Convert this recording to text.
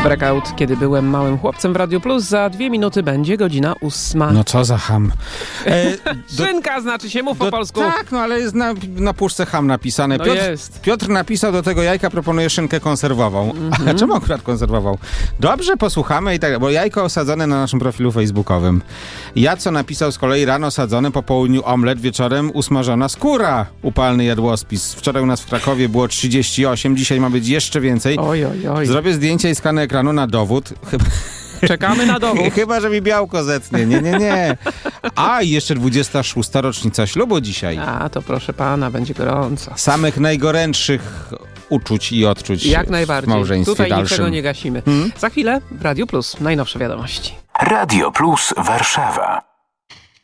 Breakout, kiedy byłem małym chłopcem w Radiu Plus. Za 2 minuty będzie godzina 8. No co za ham. Szynka znaczy się, mów po polsku. Tak, no ale jest na puszce ham napisane. No Piotr napisał do tego jajka, proponuje szynkę konserwową. A czemu akurat konserwował? Dobrze, posłuchamy i tak, bo jajko osadzone na naszym profilu facebookowym. Jaco napisał z kolei rano sadzone, po południu omlet, wieczorem usmażona skóra. Upalny jadłospis. Wczoraj u nas w Krakowie było 38, dzisiaj ma być jeszcze więcej. Oj. Zrobię zdjęcie i skanę ekranu na dowód. Czekamy na dowód. Chyba, że mi białko zetnie. Nie. A, i jeszcze 26. rocznica ślubu dzisiaj. A, to proszę pana, będzie gorąco. Samych najgorętszych uczuć i odczuć jak najbardziej. w małżeństwie Tutaj dalszym. niczego nie gasimy. Za chwilę w Radiu Plus najnowsze wiadomości. Radio Plus Warszawa.